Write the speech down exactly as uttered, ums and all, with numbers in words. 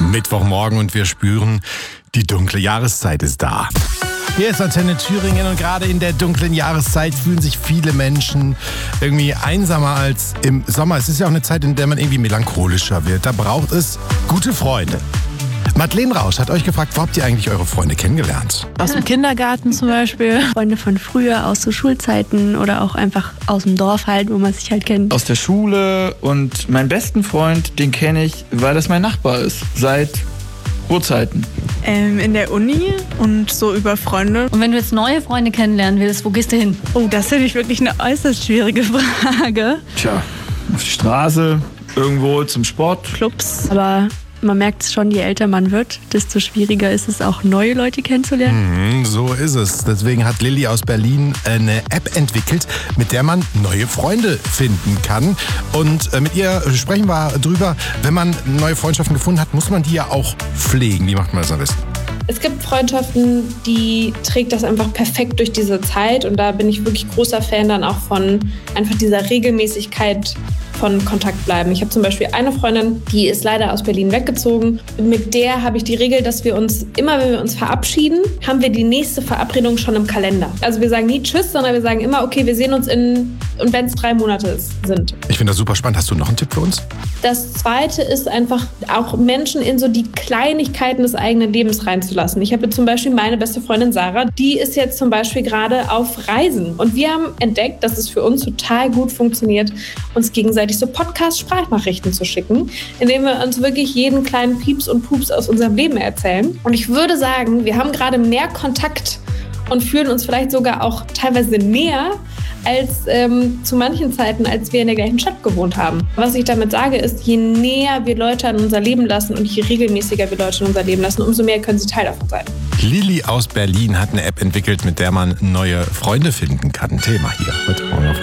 Mittwochmorgen und wir spüren, die dunkle Jahreszeit ist da. Hier ist Antenne Thüringen und gerade in der dunklen Jahreszeit fühlen sich viele Menschen irgendwie einsamer als im Sommer. Es ist ja auch eine Zeit, in der man irgendwie melancholischer wird. Da braucht es gute Freunde. Madeleine Rausch hat euch gefragt, wo habt ihr eigentlich eure Freunde kennengelernt? Aus dem Kindergarten zum Beispiel. Freunde von früher, aus so Schulzeiten oder auch einfach aus dem Dorf halt, wo man sich halt kennt. Aus der Schule, und meinen besten Freund, den kenne ich, weil das mein Nachbar ist, seit Urzeiten. Ähm, in der Uni und so über Freunde. Und wenn du jetzt neue Freunde kennenlernen willst, wo gehst du hin? Oh, das finde ich wirklich eine äußerst schwierige Frage. Tja, auf die Straße, irgendwo zum Sport. Clubs. Aber man merkt es schon, je älter man wird, desto schwieriger ist es auch, neue Leute kennenzulernen. Mhm, so ist es. Deswegen hat Lilly aus Berlin eine App entwickelt, mit der man neue Freunde finden kann. Und mit ihr sprechen wir drüber, wenn man neue Freundschaften gefunden hat, muss man die ja auch pflegen. Wie macht man das am besten? Es gibt Freundschaften, die trägt das einfach perfekt durch diese Zeit, und da bin ich wirklich großer Fan dann auch von einfach dieser Regelmäßigkeit von Kontakt bleiben. Ich habe zum Beispiel eine Freundin, die ist leider aus Berlin weggezogen. Mit der habe ich die Regel, dass wir uns, immer wenn wir uns verabschieden, haben wir die nächste Verabredung schon im Kalender. Also wir sagen nie Tschüss, sondern wir sagen immer, okay, wir sehen uns in, und wenn es drei Monate sind. Ich finde das super spannend. Hast du noch einen Tipp für uns? Das Zweite ist einfach auch Menschen in so die Kleinigkeiten des eigenen Lebens reinzulassen. Ich habe zum Beispiel meine beste Freundin Sarah, die ist jetzt zum Beispiel gerade auf Reisen. Und wir haben entdeckt, dass es für uns total gut funktioniert, uns gegenseitig so Podcast-Sprachnachrichten zu schicken, indem wir uns wirklich jeden kleinen Pieps und Pups aus unserem Leben erzählen. Und ich würde sagen, wir haben gerade mehr Kontakt und fühlen uns vielleicht sogar auch teilweise näher als ähm, zu manchen Zeiten, als wir in der gleichen Stadt gewohnt haben. Was ich damit sage, ist, je näher wir Leute in unser Leben lassen und je regelmäßiger wir Leute in unser Leben lassen, umso mehr können sie Teil davon sein. Lilly aus Berlin hat eine App entwickelt, mit der man neue Freunde finden kann. Thema hier heute Morgen auf